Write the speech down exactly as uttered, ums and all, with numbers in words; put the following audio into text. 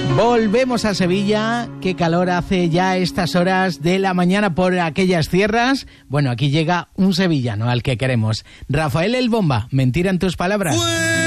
Volvemos a Sevilla. Qué calor hace ya a estas horas de la mañana por aquellas tierras. Bueno, aquí llega un sevillano al que queremos. Rafael El Bomba, ¿mentira en tus palabras?